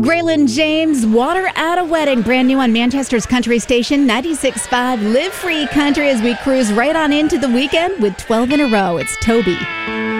Braylon James, Water at a Wedding, brand new on Manchester's country station, 96.5 Live Free Country as we cruise right on into the weekend with 12 in a row. It's Toby.